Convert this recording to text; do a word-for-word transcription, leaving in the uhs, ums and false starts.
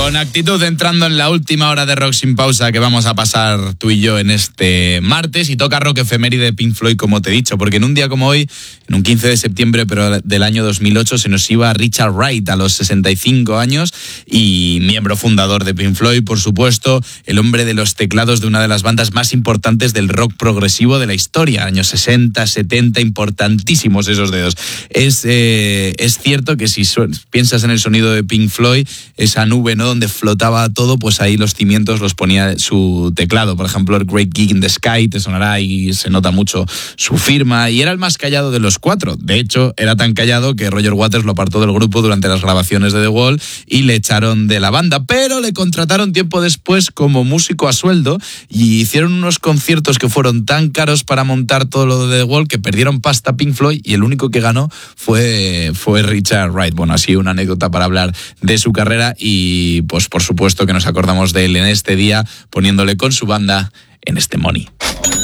Con actitud entrando en la última hora de Rock Sin Pausa que vamos a pasar tú y yo en este martes, y toca rock efeméride de Pink Floyd, como te he dicho, porque en un día como hoy, en un quince de septiembre pero del año dos mil ocho, se nos iba Richard Wright a los sesenta y cinco años, y miembro fundador de Pink Floyd, por supuesto, el hombre de los teclados de una de las bandas más importantes del rock progresivo de la historia, años sesenta, setenta, importantísimos esos dedos. Es, eh, es cierto que si su- piensas en el sonido de Pink Floyd, esa nube, ¿no?, donde flotaba todo, pues ahí los cimientos los ponía su teclado. Por ejemplo, el Great Gig in the Sky, te sonará y se nota mucho su firma, y era el más callado de los cuatro. De hecho, era tan callado que Roger Waters lo apartó del grupo durante las grabaciones de The Wall y le echaron de la banda, pero le contrataron tiempo después como músico a sueldo y hicieron unos conciertos que fueron tan caros para montar todo lo de The Wall que perdieron pasta Pink Floyd, y el único que ganó fue, fue Richard Wright. Bueno, así una anécdota para hablar de su carrera, y pues por supuesto que nos acordamos de él en este día poniéndole con su banda en este Money.